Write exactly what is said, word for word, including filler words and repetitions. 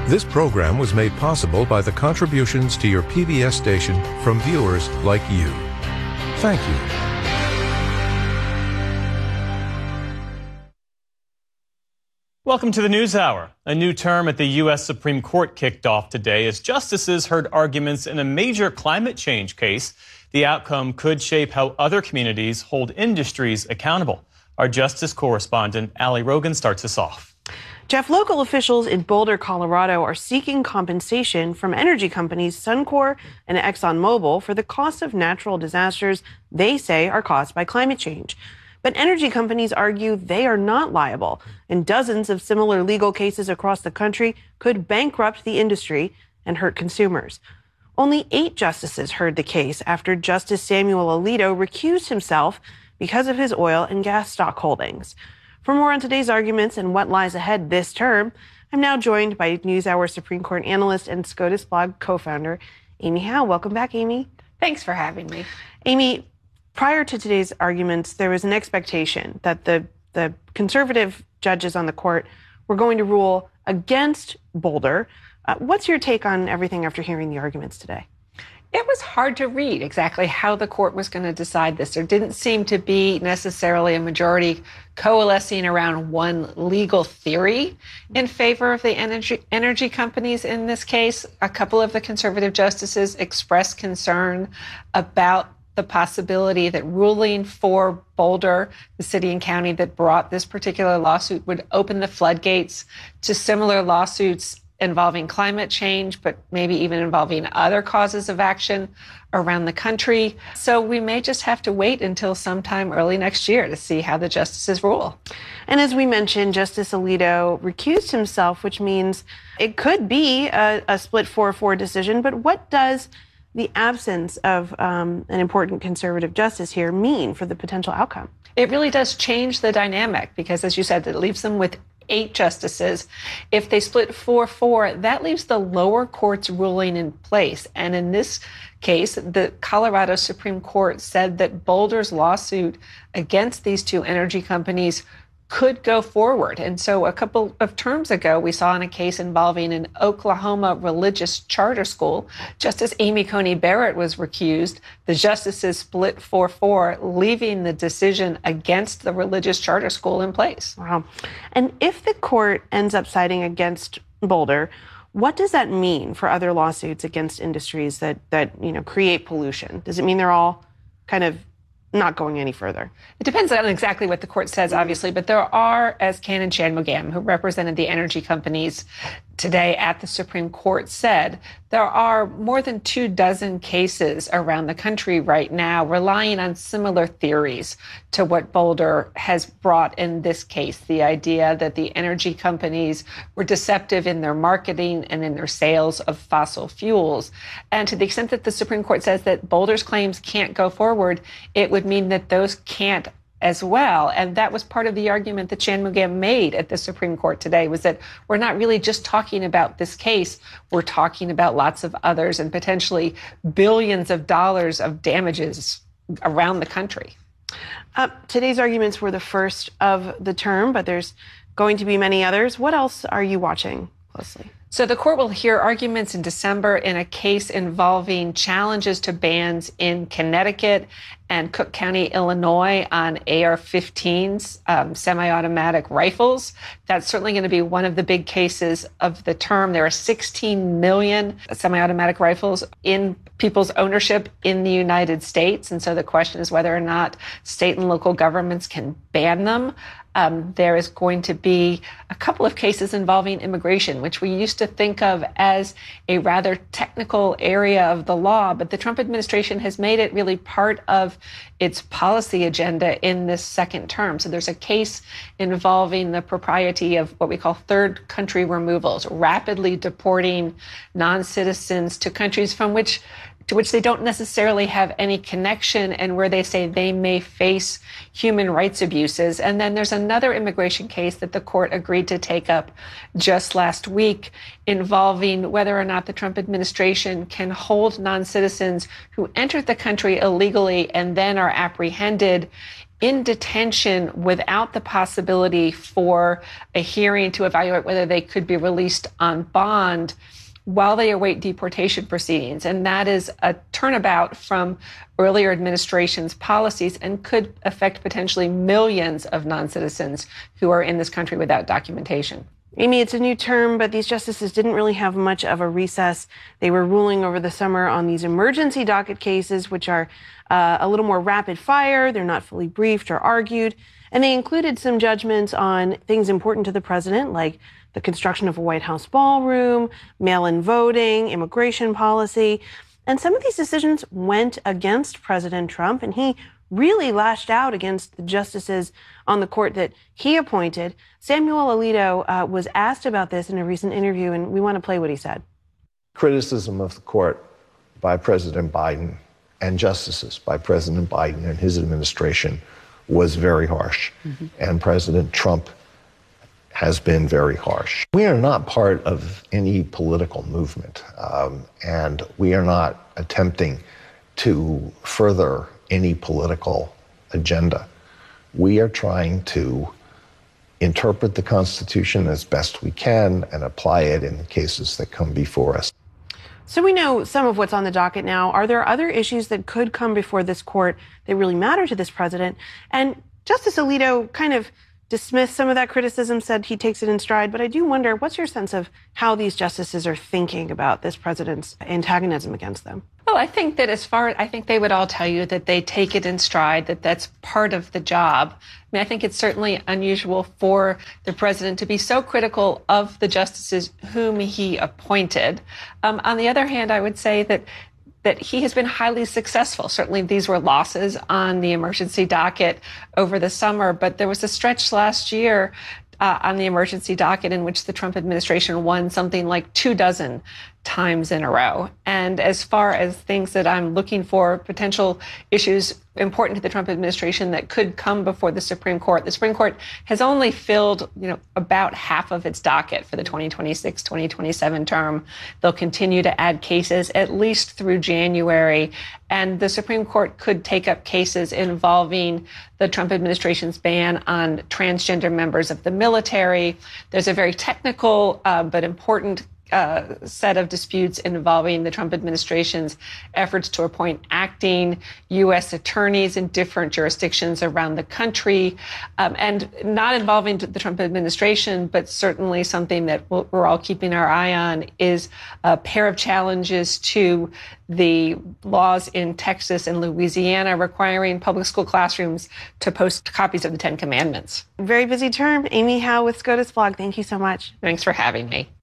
This program was made possible by the contributions to your P B S station from viewers like you. Thank you. Welcome to the News Hour. A new term at the U S Supreme Court kicked off today as justices heard arguments in a major climate change case. The outcome could shape how other communities hold industries accountable. Our justice correspondent, Allie Rogan, starts us off. Jeff, local officials in Boulder, Colorado are seeking compensation from energy companies Suncor and ExxonMobil for the cost of natural disasters they say are caused by climate change. But energy companies argue they are not liable, and dozens of similar legal cases across the country could bankrupt the industry and hurt consumers. Only eight justices heard the case after Justice Samuel Alito recused himself because of his oil and gas stock holdings. For more on today's arguments and what lies ahead this term, I'm now joined by NewsHour Supreme Court analyst and SCOTUS blog co-founder, Amy Howe. Welcome back, Amy. Thanks for having me. Amy, prior to today's arguments, there was an expectation that the, the conservative judges on the court were going to rule against Boulder. Uh, what's your take on everything after hearing the arguments today? It was hard to read exactly how the court was going to decide this. There didn't seem to be necessarily a majority coalescing around one legal theory in favor of the energy energy companies in this case. A couple of the conservative justices expressed concern about the possibility that ruling for Boulder, the city and county that brought this particular lawsuit, would open the floodgates to similar lawsuits involving climate change, but maybe even involving other causes of action around the country. So we may just have to wait until sometime early next year to see how the justices rule. And as we mentioned, Justice Alito recused himself, which means it could be a, a split four four decision. But what does the absence of um, an important conservative justice here mean for the potential outcome? It really does change the dynamic because, as you said, it leaves them with eight justices. If they split four four, that leaves the lower court's ruling in place. And in this case, the Colorado Supreme Court said that Boulder's lawsuit against these two energy companies could go forward. And so a couple of terms ago, we saw in a case involving an Oklahoma religious charter school, Justice Amy Coney Barrett was recused. The justices split four four, leaving the decision against the religious charter school in place. Wow. And if the court ends up siding against Boulder, what does that mean for other lawsuits against industries that, that you know, create pollution? Does it mean they're all kind of not going any further? It depends on exactly what the court says, obviously, but there are, as Canon Shanmugam, who represented the energy companies today at the Supreme Court, said, there are more than two dozen cases around the country right now relying on similar theories to what Boulder has brought in this case. The idea that the energy companies were deceptive in their marketing and in their sales of fossil fuels. And to the extent that the Supreme Court says that Boulder's claims can't go forward, it would mean that those can't as well. And that was part of the argument that Shanmugam made at the Supreme Court today, was that we're not really just talking about this case, we're talking about lots of others and potentially billions of dollars of damages around the country. Uh, today's arguments were the first of the term, but there's going to be many others. What else are you watching closely? So the court will hear arguments in December in a case involving challenges to bans in Connecticut and Cook County, Illinois on A R fifteens, um, semi-automatic rifles. That's certainly going to be one of the big cases of the term. There are sixteen million semi-automatic rifles in people's ownership in the United States. And so the question is whether or not state and local governments can ban them. Um, there is going to be a couple of cases involving immigration, which we used to think of as a rather technical area of the law, but the Trump administration has made it really part of its policy agenda in this second term. So there's a case involving the propriety of what we call third country removals, rapidly deporting non-citizens to countries from which to which they don't necessarily have any connection and where they say they may face human rights abuses. And then there's another immigration case that the court agreed to take up just last week involving whether or not the Trump administration can hold non-citizens who entered the country illegally and then are apprehended in detention without the possibility for a hearing to evaluate whether they could be released on bond while they await deportation proceedings. And that is a turnabout from earlier administration's policies and could affect potentially millions of non-citizens who are in this country without documentation. Amy, it's a new term, but these justices didn't really have much of a recess. They were ruling over the summer on these emergency docket cases, which are uh, a little more rapid fire. They're not fully briefed or argued. And they included some judgments on things important to the president, like the construction of a White House ballroom, mail-in voting, immigration policy. And some of these decisions went against President Trump, and he really lashed out against the justices on the court that he appointed. Samuel Alito uh, was asked about this in a recent interview, and we want to play what he said. Criticism of the court by President Biden and justices by President Biden and his administration was very harsh. Mm-hmm. And President Trump has been very harsh. We are not part of any political movement, um, and we are not attempting to further any political agenda. We are trying to interpret the Constitution as best we can and apply it in the cases that come before us. So we know some of what's on the docket now. Are there other issues that could come before this court that really matter to this president? And Justice Alito kind of dismissed some of that criticism, said he takes it in stride. But I do wonder, what's your sense of how these justices are thinking about this president's antagonism against them? Well, I think that as far I think they would all tell you that they take it in stride, that that's part of the job. I mean, I think it's certainly unusual for the president to be so critical of the justices whom he appointed. Um, on the other hand, I would say that that he has been highly successful. Certainly these were losses on the emergency docket over the summer, but there was a stretch last year uh, on the emergency docket in which the Trump administration won something like two dozen times in a row. And as far as things that I'm looking for, potential issues important to the Trump administration that could come before the Supreme Court, the Supreme Court has only filled, you know, about half of its docket for the twenty twenty-six twenty twenty-seven term. They'll continue to add cases at least through January. And the Supreme Court could take up cases involving the Trump administration's ban on transgender members of the military. There's a very technical uh, but important Uh, set of disputes involving the Trump administration's efforts to appoint acting U S attorneys in different jurisdictions around the country, um, and not involving the Trump administration, but certainly something that we're all keeping our eye on is a pair of challenges to the laws in Texas and Louisiana requiring public school classrooms to post copies of the Ten Commandments. Very busy term. Amy Howe with SCOTUS Blog. Thank you so much. Thanks for having me.